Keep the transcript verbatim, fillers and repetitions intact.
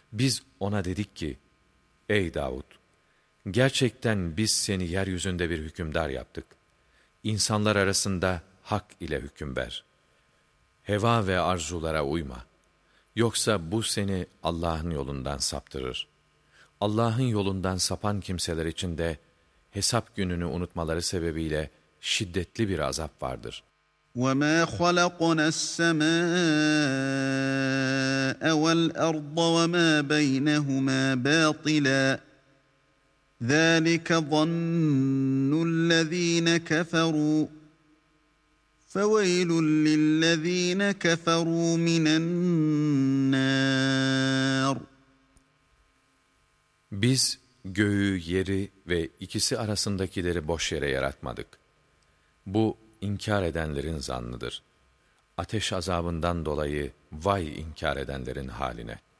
Biz ona dedik ki, ey Davud, gerçekten biz seni yeryüzünde bir hükümdar yaptık. İnsanlar arasında hak ile hüküm ver. Heva ve arzulara uyma. Yoksa bu seni Allah'ın yolundan saptırır. Allah'ın yolundan sapan kimseler için de hesap gününü unutmaları sebebiyle şiddetli bir azap vardır. وَمَا خَلَقْنَا السَّمَاءَ وَالْأَرْضَ وَمَا بَيْنَهُمَا بَاطِلًا ذَٰلِكَ ظَنُّ الَّذ۪ينَ كَفَرُوا فَوَيْلٌ لِلَّذ۪ينَ كَفَرُوا مِنَ النَّارِ. Biz göğü, yeri ve ikisi arasındakileri boş yere yaratmadık. Bu inkar edenlerin zannıdır. Ateş azabından dolayı vay inkar edenlerin haline.